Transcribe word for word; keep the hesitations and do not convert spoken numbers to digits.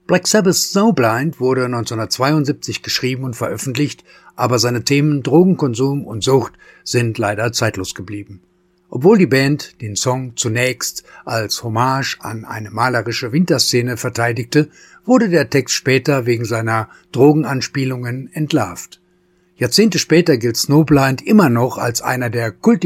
Black Sabbath's Snowblind wurde neunzehnhundertzweiundsiebzig geschrieben und veröffentlicht, aber seine Themen Drogenkonsum und Sucht sind leider zeitlos geblieben. Obwohl die Band den Song zunächst als Hommage an eine malerische Winterszene verteidigte, wurde der Text später wegen seiner Drogenanspielungen entlarvt. Jahrzehnte später gilt Snowblind immer noch als einer der Kult